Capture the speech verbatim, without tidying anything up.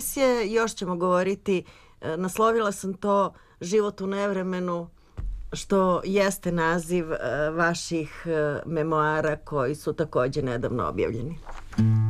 emisije. Još ćemo govoriti, naslovila sam to Život u nevremenu, što jeste naziv vaših memoara koji su također nedavno objavljeni.